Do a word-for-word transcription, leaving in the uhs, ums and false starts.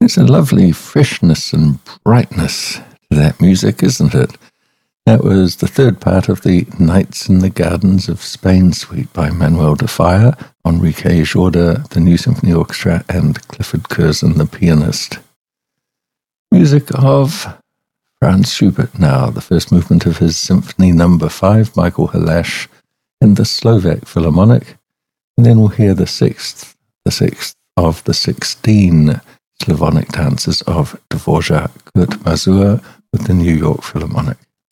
There's a lovely freshness and brightness to that music, isn't it? That was the third part of the Nights in the Gardens of Spain suite by Manuel de Falla, Enrique Jorda, the New Symphony Orchestra, and Clifford Curzon, the pianist. Music of Franz Schubert now, the first movement of his Symphony Number Five, Michael Halash, and the Slovak Philharmonic, and then we'll hear the sixth, the sixth of the sixteen Slavonic dances of Dvorak Kurt Masur with the New York Philharmonic.